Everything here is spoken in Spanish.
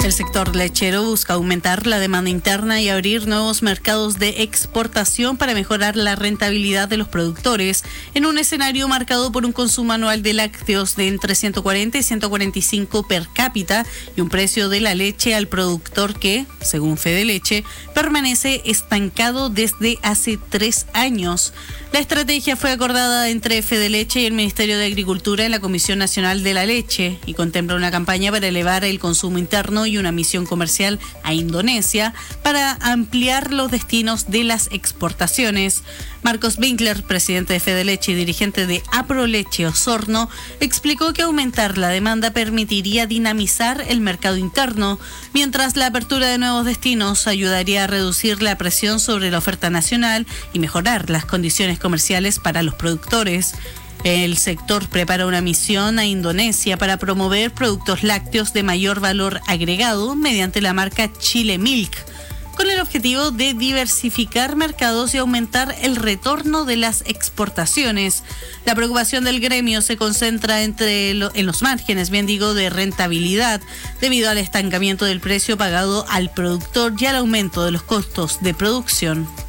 El sector lechero busca aumentar la demanda interna y abrir nuevos mercados de exportación para mejorar la rentabilidad de los productores en un escenario marcado por un consumo anual de lácteos de entre 140 y 145 per cápita y un precio de la leche al productor que, según Fedeleche, permanece estancado desde hace 3 años. La estrategia fue acordada entre Fedeleche y el Ministerio de Agricultura en la Comisión Nacional de la Leche y contempla una campaña para elevar el consumo interno y una misión comercial a Indonesia para ampliar los destinos de las exportaciones. Marcos Winkler, presidente de Fedeleche y dirigente de Aproleche Osorno, explicó que aumentar la demanda permitiría dinamizar el mercado interno, mientras la apertura de nuevos destinos ayudaría a reducir la presión sobre la oferta nacional y mejorar las condiciones comerciales para los productores. El sector prepara una misión a Indonesia para promover productos lácteos de mayor valor agregado mediante la marca Chile Milk, con el objetivo de diversificar mercados y aumentar el retorno de las exportaciones. La preocupación del gremio se concentra en los márgenes, de rentabilidad, debido al estancamiento del precio pagado al productor y al aumento de los costos de producción.